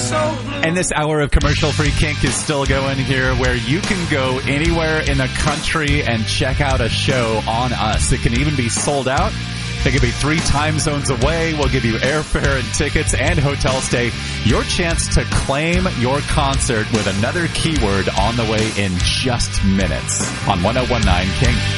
And this hour of commercial-free kink is still going here, where you can go anywhere in the country and check out a show on us. It can even be sold out. They could be 3 time zones away. We'll give you airfare and tickets and hotel stay. Your chance to claim your concert with another keyword on the way in just minutes on 1019 Kink.